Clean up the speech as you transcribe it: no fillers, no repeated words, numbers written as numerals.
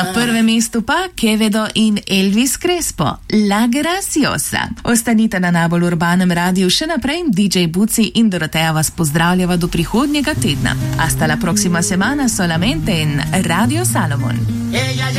Na prvem mestu pa Quevedo in Elvis Crespo, La Graciosa. Ostanite na najbolj urbanem radiju še naprej, DJ Buci in Doroteja vas pozdravljava do prihodnjega tedna. Hasta la próxima semana solamente en Radio Salomon.